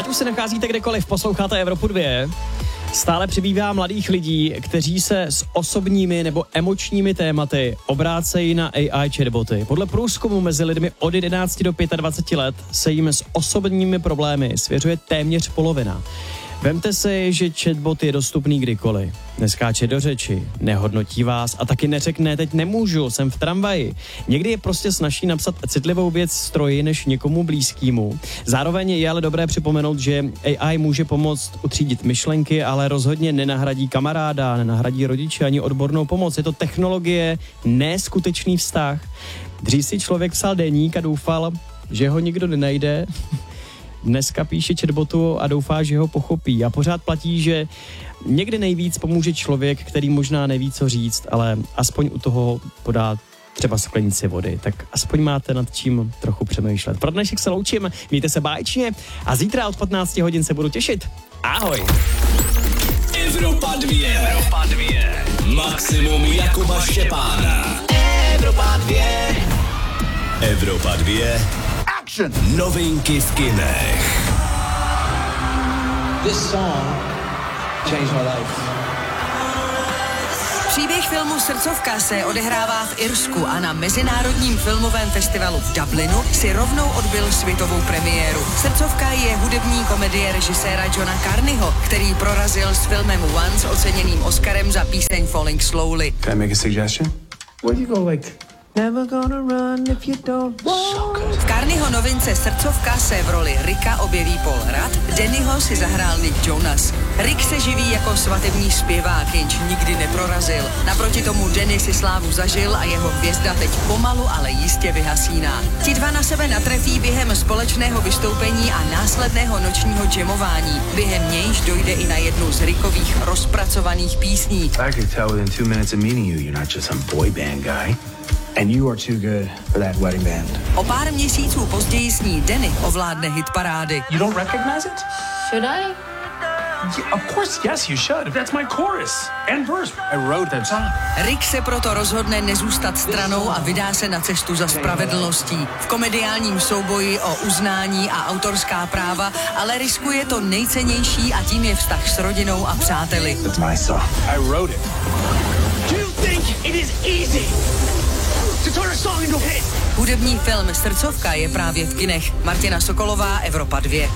Ať už se nacházíte kdekoliv, posloucháte Evropu 2. Stále přibývá mladých lidí, kteří se s osobními nebo emočními tématy obrácejí na AI chatboty. Podle průzkumu mezi lidmi od 11 do 25 let se jim s osobními problémy svěřuje téměř polovina. Vemte si, že chatbot je dostupný kdykoliv. Neskáče do řeči, nehodnotí vás a taky neřekne, teď nemůžu, jsem v tramvaji. Někdy je prostě snazší napsat citlivou věc stroji než někomu blízkému. Zároveň je ale dobré připomenout, že AI může pomoct utřídit myšlenky, ale rozhodně nenahradí kamaráda, nenahradí rodiče ani odbornou pomoc. Je to technologie, ne skutečný vztah. Dřív si člověk psal deník a doufal, že ho nikdo nenajde. Dneska píše chatbotu a doufá, že ho pochopí. A pořád platí, že někdy nejvíc pomůže člověk, který možná neví, co říct, ale aspoň u toho podá třeba sklenici vody. Tak aspoň máte nad čím trochu přemýšlet. Pro dnešek se loučím, mějte se báječně a zítra od 15 hodin se budu těšit. Ahoj! Evropa 2. Evropa 2. Maximum Jakuba Štěpána. Evropa 2. Evropa 2. Novinky v kinech. This song changed my life. Příběh filmu Srdcovka se odehrává v Irsku a na Mezinárodním filmovém festivalu v Dublinu si rovnou odbyl světovou premiéru. Srdcovka je hudební komedie režiséra Johna Carneyho, který prorazil s filmem Once oceněným Oscarem za píseň Falling Slowly. Can I make a suggestion? Where you go like never gonna run if you don't walk. V Carneyho novince Srdcovka se v roli Ricka objeví Paul Rudd, Dannyho si zahrál Nick Jonas. Rick se živí jako svatební zpěvák, jenž nikdy neprorazil. Naproti tomu Danny si slávu zažil a jeho hvězda teď pomalu, ale jistě vyhasíná. Ti dva na sebe natrefí během společného vystoupení a následného nočního jamování. Během nějž dojde i na jednu z Rickových rozpracovaných písní. I could tell within 2 minutes of meeting you, you're not just some boy band guy. And you are too good for that wedding band. O pár měsíců později s ní Danny ovládne hitparády. You don't recognize it? Should I? Yeah, of course, yes, you should. That's my chorus and verse. I wrote that song. Rick se proto rozhodne nezůstat stranou a vydá se na cestu za spravedlností. V komediálním souboji o uznání a autorská práva, ale riskuje to nejcennější a tím je vztah s rodinou a přáteli. That's my song. I wrote it. Do you think it is easy to turn a song into a hit? Hudební film Srdcovka je právě v kinech. Martina Sokolová, Evropa 2.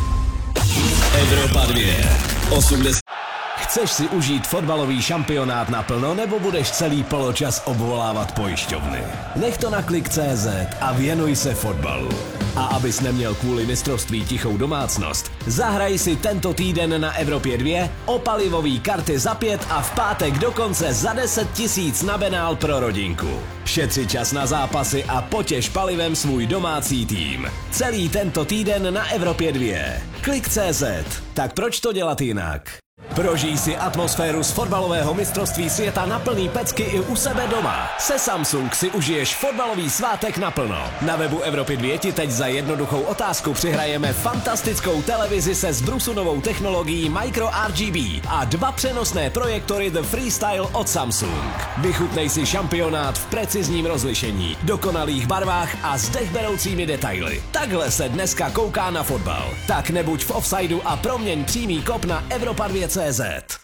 Evropa 2. 80. Chceš si užít fotbalový šampionát naplno, nebo budeš celý poločas obvolávat pojišťovny? Nech to na Klik.cz a věnuj se fotbalu. A abys neměl kvůli mistrovství tichou domácnost, zahraj si tento týden na Evropě 2 o palivový karty za 5 a v pátek dokonce za 10 000 na benál pro rodinku. Šetři čas na zápasy a potěš palivem svůj domácí tým. Celý tento týden na Evropě 2. Klik.cz. Tak proč to dělat jinak? Prožij si atmosféru z fotbalového mistrovství světa na plný pecky i u sebe doma. Se Samsung si užiješ fotbalový svátek naplno. Na webu Evropy 2 ti teď za jednoduchou otázku přihrajeme fantastickou televizi se zbrusunovou technologií Micro RGB a 2 přenosné projektory The Freestyle od Samsung. Vychutnej si šampionát v precizním rozlišení, dokonalých barvách a s dechberoucími detaily. Takhle se dneska kouká na fotbal. Tak nebuď v offsideu a proměň přímý kop na Evropa 2.cz.